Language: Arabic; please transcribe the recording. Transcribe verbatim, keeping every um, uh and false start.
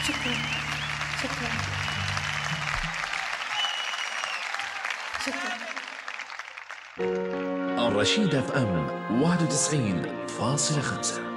شكرا. شكرا. شكرا. الرشيد اف ام واحد وتسعين فاصلة خمسة.